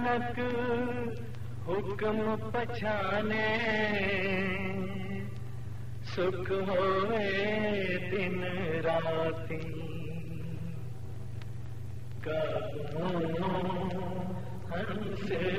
नानक हुक्म पछाने, सुख होए दिन राती। कहूँ हंस